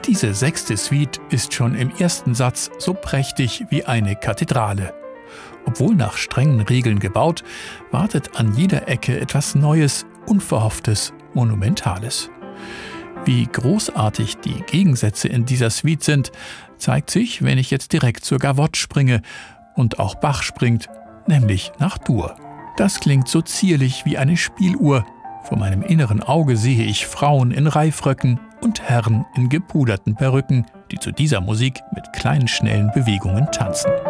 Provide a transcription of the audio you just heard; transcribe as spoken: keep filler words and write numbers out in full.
Diese sechste Suite ist schon im ersten Satz so prächtig wie eine Kathedrale. Obwohl nach strengen Regeln gebaut, wartet an jeder Ecke etwas Neues, Unverhofftes, Monumentales. Wie großartig die Gegensätze in dieser Suite sind, zeigt sich, wenn ich jetzt direkt zur Gavotte springe und auch Bach springt, nämlich nach Dur. Das klingt so zierlich wie eine Spieluhr. Vor meinem inneren Auge sehe ich Frauen in Reifröcken und Herren in gepuderten Perücken, die zu dieser Musik mit kleinen, schnellen Bewegungen tanzen.